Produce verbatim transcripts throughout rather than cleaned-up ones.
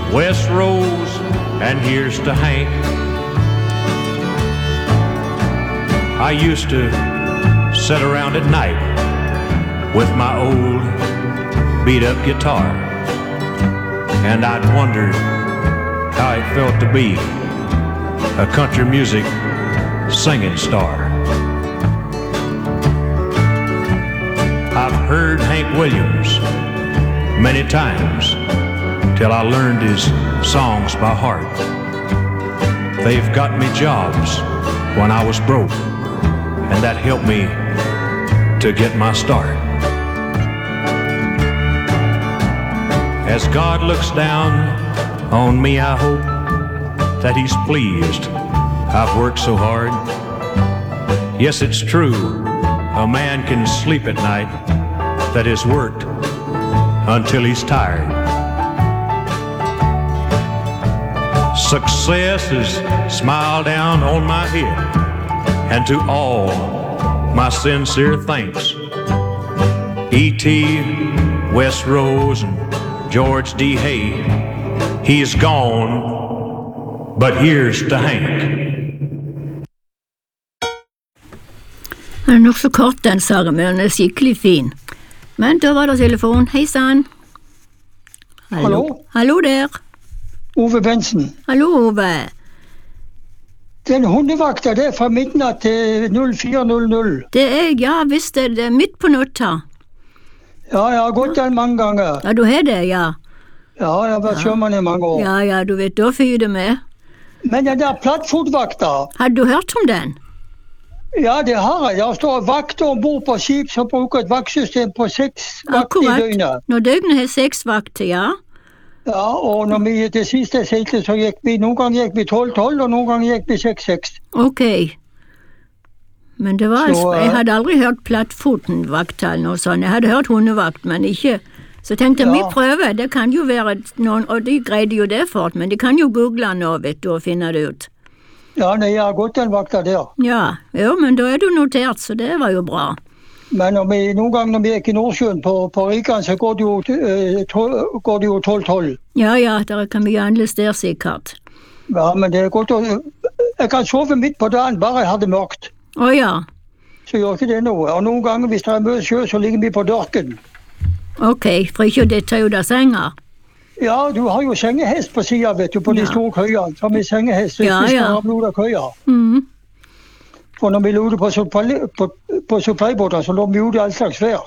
West Rose, and here's to Hank. I used to sit around at night with my old beat-up guitar, and I'd wonder how it felt to be a country music singing star. I've heard Hank Williams many times till I learned his songs by heart. They've got me jobs when I was broke, and that helped me to get my start. As God looks down on me, I hope that he's pleased I've worked so hard. Yes, it's true, a man can sleep at night that has worked until he's tired. Success is smiled down on my head, and to all my sincere thanks. E T, West Rose, and George D. Hay, he's gone, but here's to Hank. Han er nok så kort, den sangen, men han er skikkelig fin. Men da var det telefon. Hei sann. Hallo. Hallo. Hallo der. Ove Bensen. Hallo, Ove. Den hundevakta, det er fra midnatt til null fire null null. Det er, ja, visst er det midt på natta. Ja, jeg har gått den mange ganger. Ja, du har det, ja. Ja, jeg har vært sjømann i mange år. Ja, ja, du vet, da fyrer det med. Men den der plattfotvakta, Har du hørt om den? ja, det har jeg. Jeg står vakter ombord på skip som bruker et vaktsystem på seks vakter i døgnet. Når døgnet har seks vakter, ja. Ja, og når vi det siste seilte, så gikk vi, noen ganger gikk vi tolv tolv, og noen ganger gikk vi seks seks. Ok. Men det var, Så, jeg hadde aldri hørt plattfotenvakt eller noe sånt. Jeg hadde hørt hundevakt, men ikke. Så tenkte jeg, Ja. vi prøver, det kan jo være noen, og de greide jo det fort, men de kan jo google nå, vet du, og finne det ut. Ja, nei, jeg har gått den vakta der. Ja, jo, men da er du notert, så det var jo bra. Men når vi, noen ganger når vi gikk i Nordsjøen på, på Rikan, så går det jo eh, tol- går det jo tolv tolv. Ja, ja, der kan vi handles der sikkert. Ja, men det er godt å... Jeg kan sove midt på dagen, bare jeg har det mørkt. Å ja, Så gjør ikke det noe. Og noen ganger hvis det er mye sjø, så ligger vi på dørken. ok, for ikke å dette ut av senga. Ja, du har jo sengehest på siden, vet du, på de Ja. store køyene. Så har vi sengehest, hvis Ja, vi skal ja. ha blod av køya. Mhm. For når vi lå på, supply- på, på supplybåter, så lå vi ute i all slags vær.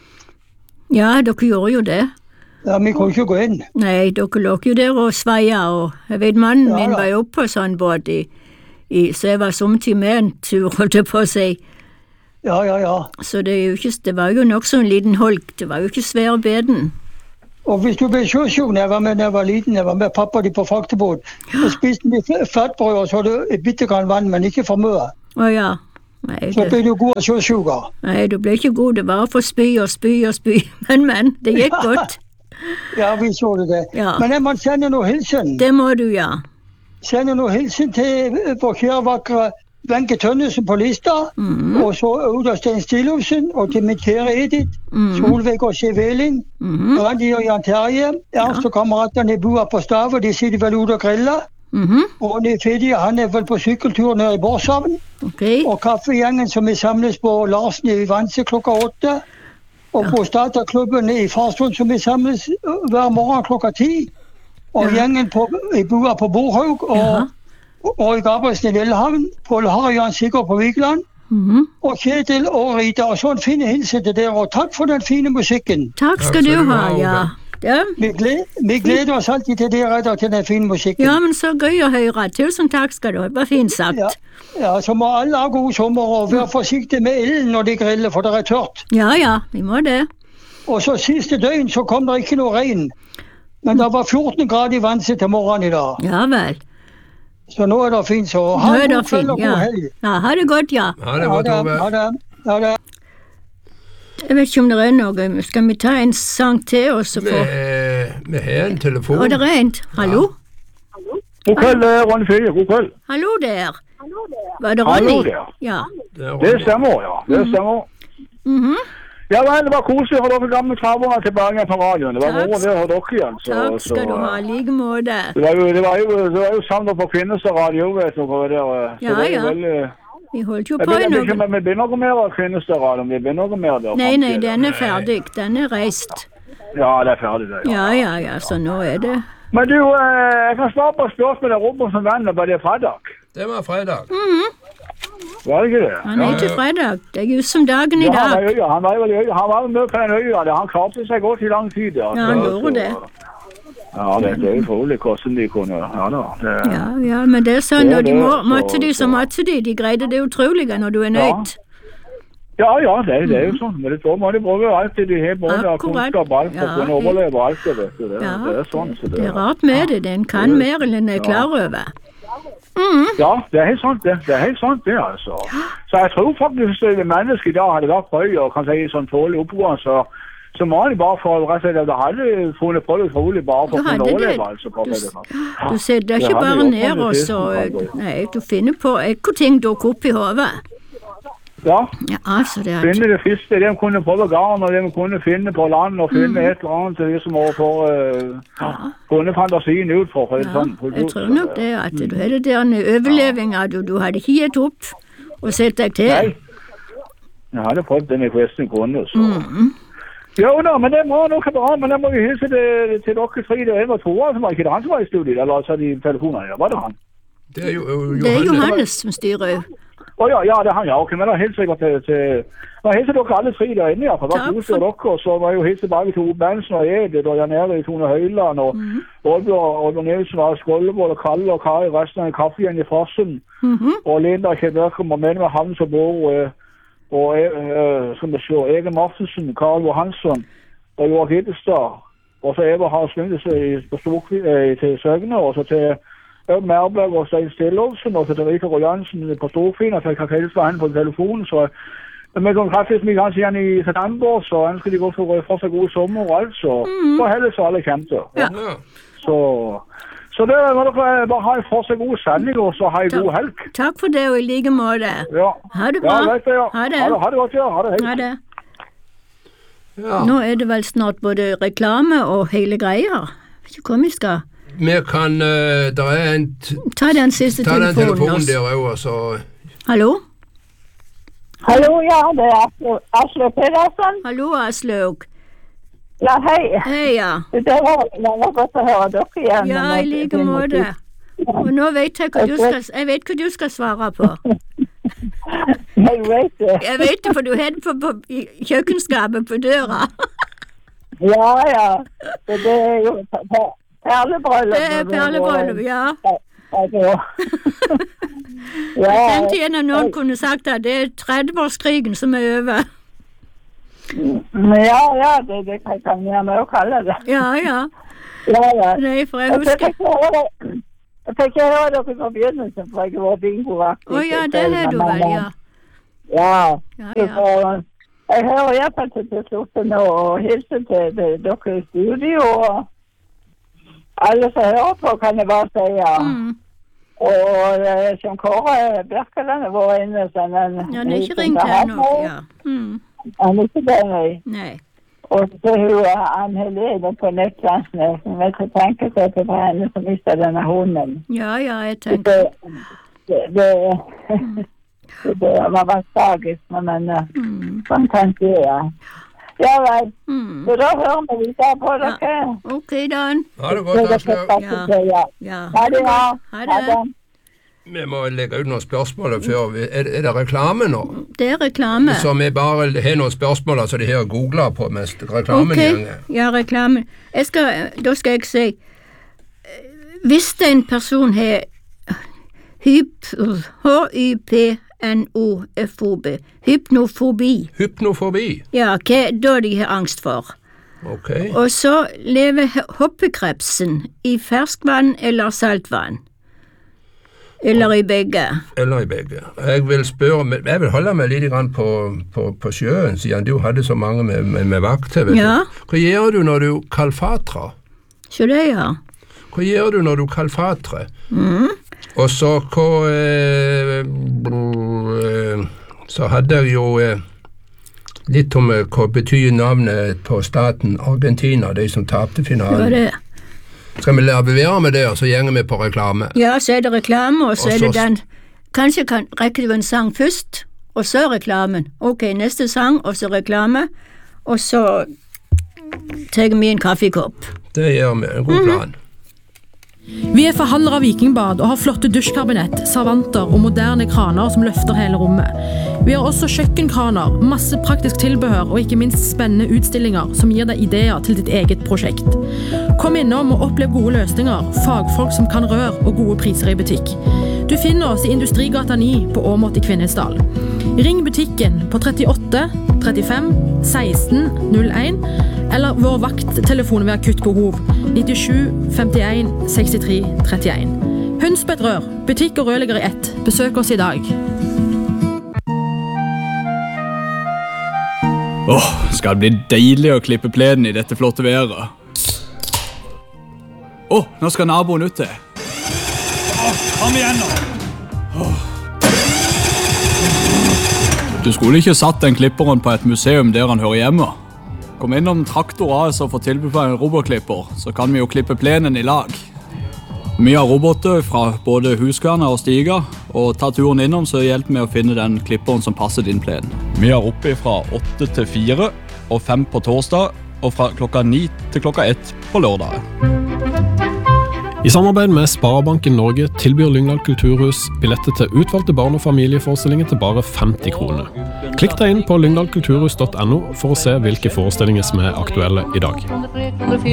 Ja, dere gjorde jo det. Ja, vi kunne ikke gå inn. Nei, dere lå jo der og sveia, og jeg vet mannen Ja, min da. var jo oppe på sånn båt, i, i, så jeg var samtidig med en tur, holdt jeg på å si. Ja, ja, ja. Så det, er jo ikke, det var jo nok sånn liten holk, det var jo ikke svær beden. Og hvis du ble sjøsjuk når jeg var med da jeg var liten, jeg var med pappa de på fraktebåt, så spiste vi flatbrød, og så hadde du et bitte grann vann, men ikke for mye. Å ja. Nei, Så det, ble du god av sjøsjuka. nei, du ble ikke god, det var for spy og spy og spy, men, men, det gikk godt. Ja, vi så det. det. Ja. Men jeg må sende noe hilsen. Det må du, ja. Sende noe hilsen til vår kjære vakre Wenche Tønnesen på Lista, Mhm. og så Oda Stein Stilhovsen, og til min kjære Edith, Mhm. Solveig og Sevelin, Mhm. Randi og Jan Terje, Ernst og kameratene bor på Stav, og de sitter vel ute og griller. Mhm. Og Fedje, han er vel på sykkeltur nede i Borshavn. Ok. Og kaffegjengen som vi samles på Larsen i Vanse klokka åtte. Og på Stataklubben i Farsund som vi samles øh, hver morgen klokka ti. Og Ja. gjengen på, i bua på Borhaug og, Ja. og i Gabrielsen i Lillehavn. Pål Harry Jan Sigurd på Vigeland. Mhm. Og Kjetil og Rita. Og så en fin hilsen til dere. Og takk for den fine musikken. Takk skal Takk du skal du ha, ha, ja. Ove. Ja. Vi gleder, vi gleder oss alltid til dere og til den fine musikken. Ja, men så gøy å høre. Tusen takk skal du ha. Det var fint sagt. Ja, ja, så må alle ha god sommer og være forsiktige med ilden når de griller, for det er tørt. Ja, ja, vi må det. Og så siste døgn så kom det ikke noe regn. Men det var fjorten grader i Vanse til morgenen i dag. Ja vel. Så nå er det fint, så Nå ha er en det god kveld fint, og ja. god helg. Ja, ha det godt, ja. Ha det godt, Ha Ove. det. Ha det. Ha det. Jeg vet ikke om det er noe. Skal vi ta en sang til, og så Vi, få vi har en telefon. Å, det er en. Hallo? God kveld, det er Ronny Fyre. God kveld. Hallo der. Var det Hallo Ronny? der. Ja. Det er Det Ronny. stemmer, ja. Det stemmer. Mhm. Ja, men det var koselig å ha dere gamle travere tilbake på radioen. Det var Takk. moro det å ha dere igjen. Så, Takk skal så, du ha, i like måte. Det var jo, det var jo, det var jo samlet på Kvinnestad radio, vet du. Og det, og, så Ja, det er jo ja. veldig... Vi holdt jo Jeg på i vet ikke noe. om vi begynner noe mer av Kvinnestad radio, vi begynner noe mer der. Nei, nei, den er ferdig. Den er reist. Ja, det er ferdig det, Ja, ja, ja, så nå er det... Men du, eh, jeg kan svare på spørsmålet der Robert som venner, bare det er fredag. Det var fredag. Var det ikke det? Han er ikke fredag. Det er just som dagen i Ja, han var dag. i øya, han var vel i øya, han var med på den øya, der. Han klarte seg godt i lang tid. Ja, Ja, han Så- gjorde det. Ja, det, det er utrolig hvordan de kunne, ja da. Det, Ja, ja, men det er sånn, Det er og de det, må, så- måtte de, så måtte de. De greide det utrolige når du er nødt. Ja, ja, det, det er jo sånn. Men det må de bruke alltid de har både Akkurat. kunnskap og alt for å Ja, kunne helt- overleve alt det, vet du. Det, Ja, det er sånn. Så det, Det er rart med det. Den kan mer enn den er klar over. Ja, det er helt sant det. Det er helt sant det, altså. Så jeg tror faktisk at det mennesket i dag hadde vært på øy og kan si sånn tålig oppgående, så, så må de bare for rett og slett, det hadde funnet på det utrolig bare for Du å kunne hadde det. overleve, altså. For å Du, si det sånn. du setter Det ikke hadde bare gjort ned det og sist, så faktisk. Nei, du finner på hvor ting dukker opp i hodet. Ja, Ja, altså, det er finne det første, de kunne prøve garn, og de kunne finne på land, og finne Mm. et eller annet til de som overfor uh, kunne fantasien ut for. for Ja, sånn, jeg tror nok det at du har det der overlevinga. Du, du hadde ikke gitt opp og sett deg til. Nei, jeg hadde prøvd den i kvesten kunne, så... Mm. Jo da, men det må nok bra, men jeg må jo hilse til, til dere tre, det var Tore, som var ikke det han som var i studiet, eller altså de telefonene, ja, var det han? Det er jo, jo Det er Johannes. Johannes som styrer. Å ja, ja, det er han, ja, ok, men da hilser jeg til, til da hilser dere alle tre der inne, ja, for da Takk koser for- dere, og så var jeg jo hilse tilbake til Ove Bensen og Edith, og Jan Erik, Tone Høyland, og Mhm. Oddbjørn Oddbjørn Nielsen, og Skållevold, og Kalle og Kari, resten av en kaffe igjen i Fossen, Mhm. og Linda Kjell Børkum, og med Hans og Bor, eh, og eh, som det står, Ege Martensen, Karl Johansson, og Joar Hiddestad, og så Eva har slunget seg på Storkvi eh, til Søgne, og så til Øv Merberg og Stein Stillovsen, og til Rika Rojansen på Storfina, så jeg kan hilse henne på telefonen, så vi kan treffes mye ganske igjen i september, så ønsker de godt for, for seg god sommer og alt, så Mm. så heller så alle kjente. Ja. Ja. Så, så det må dere bare ha en for seg god sending, og så ha en god helg. Takk for det, og i like måte. Ja. Ha det bra. Ja, vet du, ja. Ha det. Ha det, ha det godt, ja. Ha det, hei. Ha det. Ja. Nå er det vel snart både reklame og hele greia. Vet ikke hvor vi skal. Vi kan, uh, der er en, t Ta den siste ta den telefonen. telefonen også. der også, så... Hallo? Hallo, ja, det er Asle, Asle Pedersen. Hallo, Aslaug. Ja, hei. Hei, ja. Det var, det var godt å høre dere igjen. Ja, i like måte. Og nå vet jeg hva du skal, jeg vet hva du skal svare på. Jeg vet det. Jeg vet det, for du har det på, på i kjøkkenskapet på døra. Ja, ja. Det, det er jo per- per- perlebryllup. Det er perlebryllup, ja. Ja. Jeg kjente igjen at noen kunne sagt at det er trettiårskrigen som er over. Ja, ja, det, det kan kan jeg jo kalle det. Ja, ja. Ja, ja. Nei, for jeg Jeg husker... fikk ikke høre, jeg fikk ikke høre dere fra begynnelsen, for jeg var bingo-aktig. Å ja, det har du vel, ja. Ja. Ja, ja. Så, jeg hører i hvert fall til til slutt nå og hilser til, til dere i studio, og alle som hører på kan jeg bare si ja. Mm. Og eh, som Kåre Bjerkeland har vært inne, så den... Ja, den er ikke ringt her nå, ja. Mm. Han er ikke det, nei. Nei. Og så hun Ann Helene på Nødtlandsnes, som jeg kan tenke seg til for henne som mistet denne hunden. Ja, ja, jeg Det, tenker... det, det, det var bare tragisk, men uh, Mm. sånn kan det, ja. Ja vel, Mm. så da hører vi videre på Ja. dere. Ok, Dan. Ha det godt, Aslaug. Ja. Ja. Ja. Ha det, ja. Ha det. Vi må legge ut noen spørsmål før. vi- Er, er det reklame nå? Det er reklame. Så vi bare har noen spørsmål som de har googlet på mens reklamen Ok, gjenger. ja, reklame. Jeg skal, da skal jeg si, hvis en person har hyp, H Y P N O F O B, hypnofobi, Hypnofobi. ja, hva da de har angst for? Ok. Og så lever he- hoppekrepsen i ferskvann eller saltvann. Eller i begge. Eller i begge. Jeg vil spørre, men jeg vil holde meg litt grann på, på, på sjøen, siden du hadde så mange med, med, med vakter. vet Ja. du. Hva gjør du når du kalfatrer? Så det, ja. Hva gjør du når du kalfatrer? Mm. Og så hva eh, brr, eh, Så hadde jeg jo eh, litt om hva betyr navnet på staten Argentina, de som tapte finalen. Ja, det. Skal vi lære være med det, og så gjenger vi på reklame? Ja, så er det reklame, og så Og er det så- den. Kanskje kan rekker du en sang først, og så reklamen. Ok, neste sang, og så reklame, og så tar vi en kaffekopp. Det gjør vi, en god plan. Vi er forhandlere av Vikingbad og har flotte dusjkabinett, servanter og moderne kraner som løfter hele rommet. Vi har også kjøkkenkraner, masse praktisk tilbehør og ikke minst spennende utstillinger som gir deg ideer til ditt eget prosjekt. Kom innom og opplev gode løsninger, fagfolk som kan rør og gode priser i butikk. Du finner oss i Industrigata ni på Åmot i Kvinesdal. Ring butikken på trettiåtte trettifem seksten null en eller vår vakttelefon ved akutt behov nittisju femtien sekstitre trettien. Hundsbett Rør, butikk og rørlegger i ett. Besøk oss i dag. Åh, skal det bli deilig å klippe plenen i dette flotte været. Åh, nå skal naboen ut til. Kom igjen nå! Du skulle ikke satt den klipperen på et museum der han hører hjemme. Kom innom Traktor A S og få tilbud på en robotklipper, så kan vi jo klippe plenen i lag. Vi har roboter fra både Huskvernet og Stiga, og ta turen innom så hjelper vi å finne den klipperen som passer din plen. Vi har oppe fra åtte til fire, og fem på torsdag, og fra klokka ni til klokka ett på lørdag. I samarbeid med Sparebanken Norge tilbyr Lyngdal Kulturhus billetter til utvalgte barn- og familieforestillinger til bare femti kroner. Klikk deg inn på lyngdalkulturhus punktum no for å se hvilke forestillinger som er aktuelle i dag.